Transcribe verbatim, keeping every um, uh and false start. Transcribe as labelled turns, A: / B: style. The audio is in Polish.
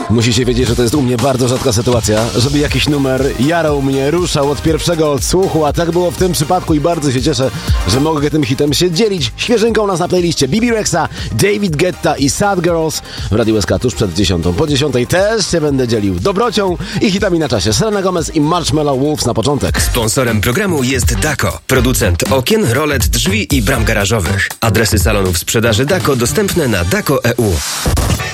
A: Musicie wiedzieć, że to jest u mnie bardzo rzadka sytuacja, żeby jakiś numer jarał mnie, ruszał od pierwszego odsłuchu, a tak było w tym przypadku i bardzo się cieszę, że mogę tym hitem się dzielić. Świeżynką u nas na playliście B B Rexa, David Guetta i Sad Girls w Radiu S K tuż przed dziesiątą. Po dziesiątej też się będę dzielił dobrocią i hitami na czasie. Selena Gomez i Marshmallow Wolves na początek.
B: Sponsorem programu jest Dako, producent okien, rolet, drzwi i bram garażowych. Adresy salonów sprzedaży Dako dostępne na dako kropka e u.